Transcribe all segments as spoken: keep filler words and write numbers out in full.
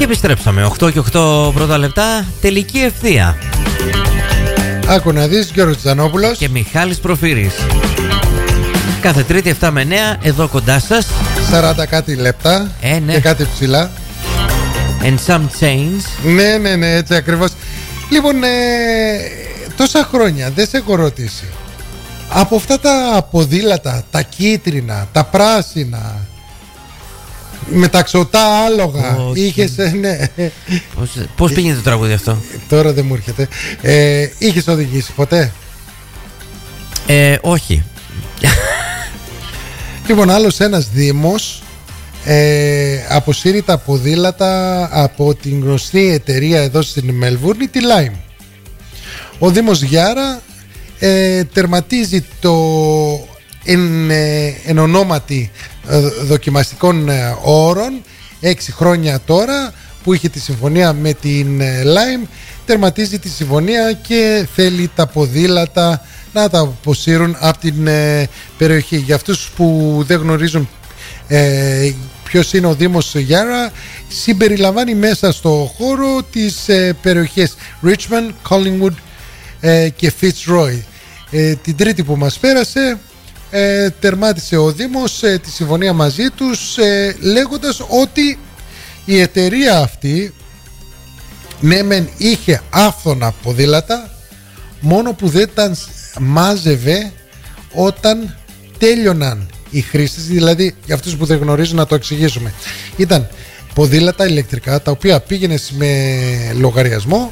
Και επιστρέψαμε. οκτώ και οκτώ πρώτα λεπτά. Τελική ευθεία. Άκου να δεις, Γιώργος Τζανόπουλος και Μιχάλης Προφύρης. Κάθε Τρίτη εφτά με εννέα εδώ κοντά σας. σαράντα κάτι λεπτά ε, ναι. και κάτι ψηλά. And some change. Ναι, ναι, ναι, έτσι ακριβώς. Λοιπόν, ε, τόσα χρόνια δεν σε έχω ρωτήσει. Από αυτά τα ποδήλατα, τα κίτρινα, τα πράσινα, με τα ξωτά άλογα, είχες, ναι. Πώς, πώς πήγαινε το τραγούδι αυτό? Τώρα δεν μου έρχεται. ε, Είχες οδηγήσει ποτέ? ε, Όχι. Λοιπόν, άλλος ένας δήμος ε, αποσύρει τα ποδήλατα από την γνωστή εταιρεία εδώ στην Μελβούρνη, τη Lime. Ο Δήμος Γιάρα ε, τερματίζει το εν, ε, εν ονόματι ε, δοκιμαστικών ε, όρων έξι χρόνια τώρα που είχε τη συμφωνία με την ε, Lime. Τερματίζει τη συμφωνία και θέλει τα ποδήλατα να τα αποσύρουν από την ε, περιοχή. Για αυτούς που δεν γνωρίζουν ε, ποιος είναι ο Δήμος Γιάρα, συμπεριλαμβάνει μέσα στο χώρο τις ε, περιοχές Richmond, Collingwood ε, και Fitzroy. ε, Την Τρίτη που μας πέρασε ε, τερμάτισε ο Δήμος ε, τη συμφωνία μαζί τους, ε, λέγοντας ότι η εταιρεία αυτή ναι μεν είχε άφθονα ποδήλατα, μόνο που δεν τα μάζευε όταν τέλειωναν οι χρήστες. Δηλαδή, για αυτούς που δεν γνωρίζουν, να το εξηγήσουμε, ήταν ποδήλατα ηλεκτρικά τα οποία πήγαινες με λογαριασμό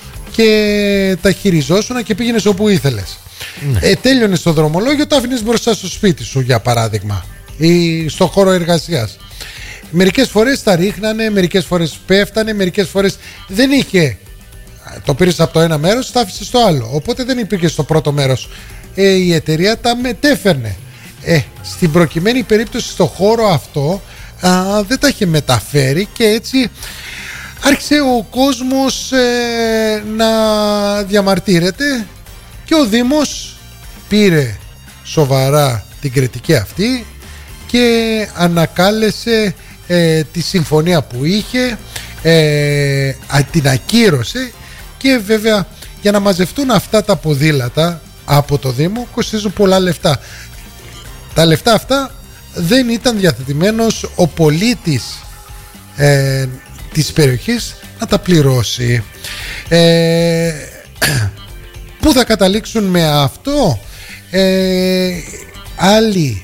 και τα χειριζόσουν και πήγαινες όπου ήθελες. Ναι. ε, Τέλειωνες το δρομολόγιο, το άφηνες μπροστά στο σπίτι σου, για παράδειγμα, ή στο χώρο εργασίας. Μερικές φορές τα ρίχνανε, μερικές φορές πέφτανε, μερικές φορές δεν είχε. Το πήρες από το ένα μέρος, τα άφησες στο άλλο. Οπότε δεν υπήρχε στο πρώτο μέρος. Ε, η εταιρεία τα μετέφερνε. Ε, στην προκειμένη περίπτωση στο χώρο αυτό α, δεν τα είχε μεταφέρει και έτσι άρχισε ο κόσμος ε, να διαμαρτύρεται και ο Δήμος πήρε σοβαρά την κριτική αυτή και ανακάλεσε ε, τη συμφωνία που είχε, ε, την ακύρωσε. Και βέβαια, για να μαζευτούν αυτά τα ποδήλατα από το Δήμο κοστίζουν πολλά λεφτά. Τα λεφτά αυτά δεν ήταν διαθετημένος ο πολίτης ε, της περιοχής να τα πληρώσει. ε, Πού θα καταλήξουν με αυτό? ε, Άλλοι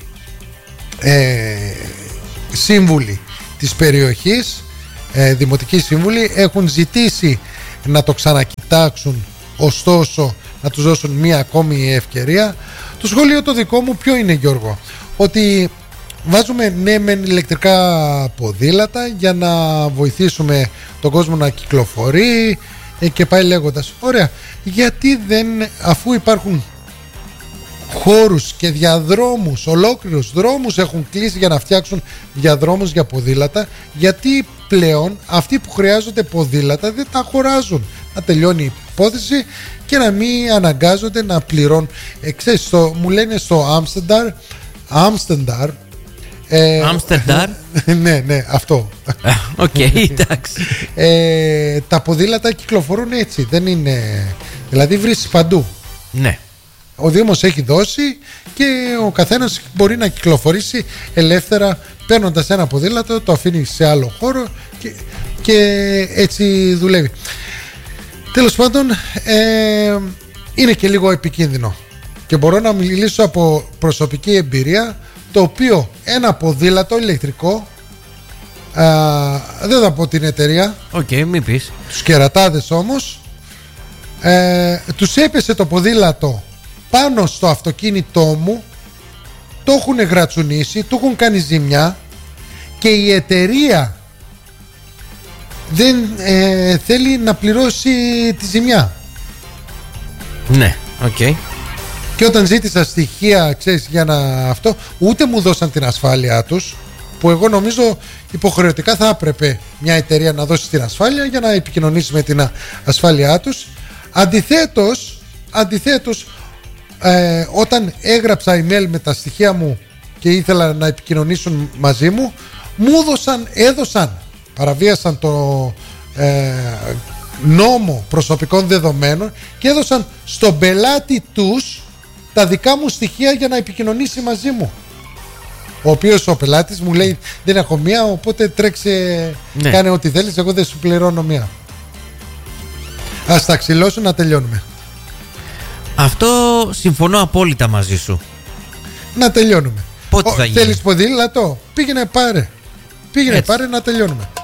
ε, σύμβουλοι της περιοχής, ε, δημοτικοί σύμβουλοι, έχουν ζητήσει να το ξανακοιτάξουν, ωστόσο να τους δώσουν μία ακόμη ευκαιρία. Το σχόλιο το δικό μου ποιο είναι, Γιώργο? Ότι βάζουμε ναι μεν ηλεκτρικά ποδήλατα για να βοηθήσουμε τον κόσμο να κυκλοφορεί και πάει λέγοντας. Ωραία, γιατί δεν, αφού υπάρχουν χώρους και διαδρόμους, ολόκληρους δρόμους έχουν κλείσει για να φτιάξουν διαδρόμους για ποδήλατα, γιατί πλέον αυτοί που χρειάζονται ποδήλατα δεν τα αγοράζουν? Να τελειώνει η υπόθεση και να μην αναγκάζονται να πληρώνουν. ε, ξέρεις, στο, μου λένε στο Άμστερνταρ Άμστερνταρ ε, Άμστερνταρ ναι, ναι, αυτό. Οκ, okay, εντάξει. ε, τα ποδήλατα κυκλοφορούν έτσι, δεν είναι, δηλαδή βρίσκεις παντού. Ναι. Ο Δήμος έχει δώσει και ο καθένας μπορεί να κυκλοφορήσει ελεύθερα παίρνοντας ένα ποδήλατο, το αφήνει σε άλλο χώρο και, και έτσι δουλεύει. Τέλος πάντων, ε, είναι και λίγο επικίνδυνο και μπορώ να μιλήσω από προσωπική εμπειρία, το οποίο ένα ποδήλατο ηλεκτρικό, α, δεν θα πω την εταιρεία, Οκ, okay, μην πεις. τους κερατάδες όμως, ε, τους έπεσε το ποδήλατο πάνω στο αυτοκίνητό μου, το έχουν γρατσουνίσει, του έχουν κάνει ζημιά και η εταιρεία δεν ε, θέλει να πληρώσει τη ζημιά. Ναι, οκ. Okay. Και όταν ζήτησα στοιχεία, ξέρεις, για να αυτό, ούτε μου δώσαν την ασφάλειά τους, που εγώ νομίζω υποχρεωτικά θα έπρεπε μια εταιρεία να δώσει την ασφάλεια για να επικοινωνήσει με την ασφάλειά τους. Αντιθέτως, αντιθέτως ε, όταν έγραψα email με τα στοιχεία μου και ήθελα να επικοινωνήσουν μαζί μου, μου έδωσαν, έδωσαν παραβίασαν το ε, νόμο προσωπικών δεδομένων και έδωσαν στον πελάτη τους τα δικά μου στοιχεία για να επικοινωνήσει μαζί μου. Ο οποίος ο πελάτης μου λέει δεν έχω μία, οπότε τρέξε, ναι. Κάνε ό,τι θέλεις, εγώ δεν σου πληρώνω μία. Ας τα ξυλώσω να τελειώνουμε. Αυτό συμφωνώ απόλυτα μαζί σου. Να τελειώνουμε. Πότε θα γίνει? Θέλεις ποδήλατο? Πήγαινε πάρε. Πήγαινε Έτσι. πάρε να τελειώνουμε.